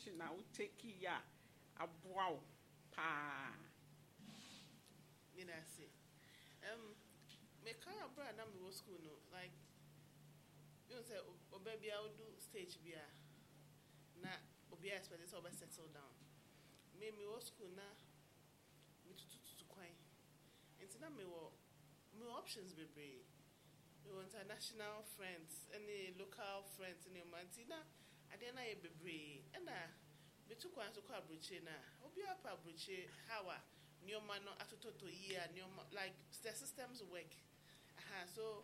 decision now take ya a wow pa. You know, see. Me kind of brand I'm go school no like you know say baby I will do stage beer. Na obi expect to settle down. Me was school na me to kwai. Nti na me options be brave. Me international friends, any local friends in your mantina. I didn't know be brave. And me took one to call Bruche na. Obi apa Bruche how new man no atoto to year new like the systems work. So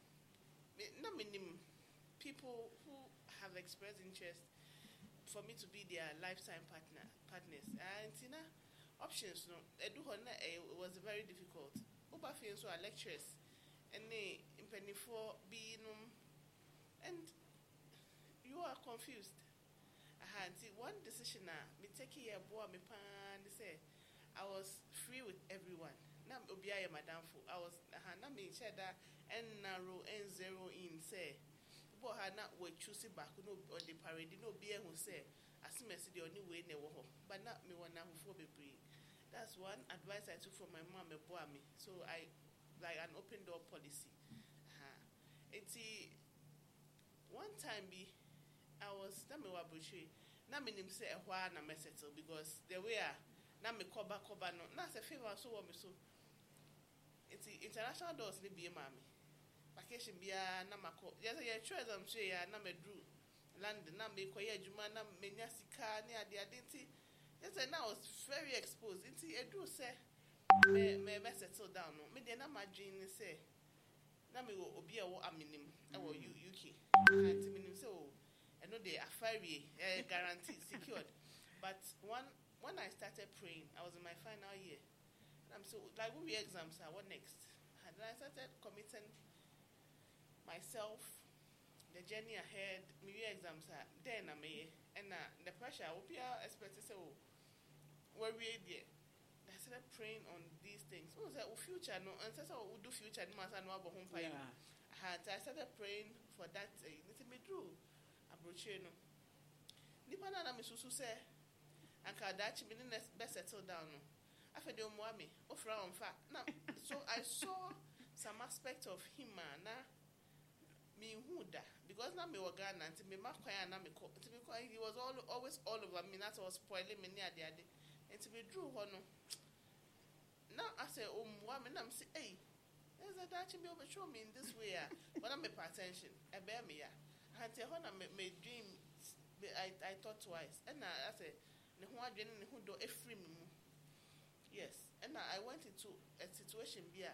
no minimum people who have expressed interest for me to be their lifetime partners. And Tina options no it was very difficult. Oba feels so lecturers and they penny for being and you are confused. See one decision me take a boy me pan say I was free with everyone. Now obiya madam for I was na me cheddar and narrow and zero in say but had not we choose it back no or the parade no be who say as soon as the only way never home but not me one now for be free. That's one advice I took from my mom and boy me. So I like an open door policy. It's one time I was na me wa brochure na me nim say ehwa na me settle because the way na me cover no na say favor so what me so it's international doors ni be mama vacation bia na mako just ya choose am say ya na me drew land na me koye adwuma na me nya sika ni ade nti yes now I was very exposed nti edu say me settle down no me dey na madwin ni say na me obi e wo aminim e wo UK and me nim say oh I know the affairi guaranteed secured but when I started praying I was in my final year and I'm so like when we exams are what next and then I started committing myself the journey ahead me exams are then I'm and the pressure will be expected to say oh where we there I started praying on these things what was that future no and so we do future no matter no about home fire I started praying for that it's me true approach no nipa na me susu say anka dachi me ne best settle down no afede o mo ame o fra on fa na so I saw some aspect of him na me huda because na me waga na nti me makwan na me ko nti me he was always all over me that was spoiling me near the nti me drew ho no now I say o mo ame na me say hey there's a dachi me over show me in this way but I me pay attention e be me ya until when I my dream I thought twice and I said ne ho adwene ne ho do efri me yes and I went into a situation where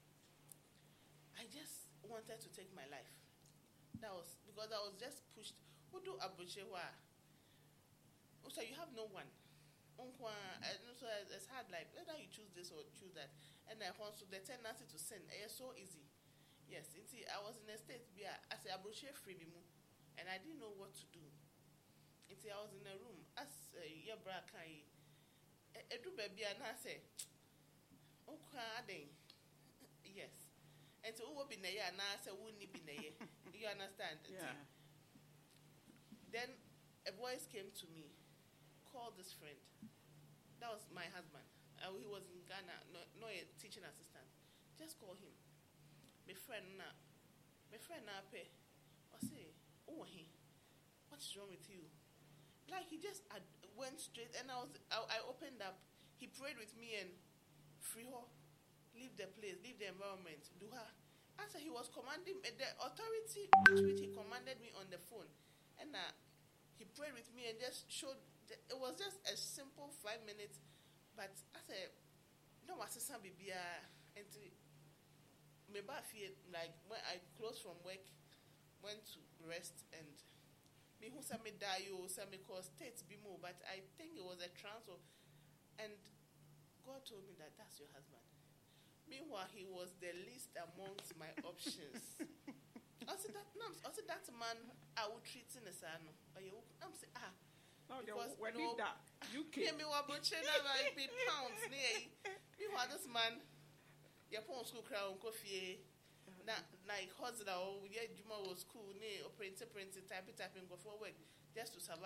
I just wanted to take my life. That was because I was just pushed who do abuchewa so you have no one and so it's hard like whether you choose this or choose that and I also the tendency to sin it's so easy yes I was in a state where I say abuche free me and I didn't know what to do. Until I was in a room as your bra kai edu baby and I say okay yes and so who will be na ya na say who ni be na ye you understand yeah. Then a voice came to me call this friend that was my husband he was in Ghana no a teaching assistant just call him my friend na pay I say oh he what's wrong with you like he just went straight and I opened up he prayed with me and free her leave the place leave the environment do her after he was commanding the authority with which he commanded me on the phone and he prayed with me and just showed it was just a simple 5 minutes but I said no assistant bibia and me ba feel like when I closed from work went to rest and me who said me die you said me cause states be more but I think it was a trance and God told me that's your husband. Meanwhile he was the least amongst my options. I said that man I would treat in a son. I'm saying no, because when no, that UK me wa butcher na like be pounds near meanwhile this man your phone school crown coffee na like husband or yeah juma was cool ne or print typing go for work just to survive.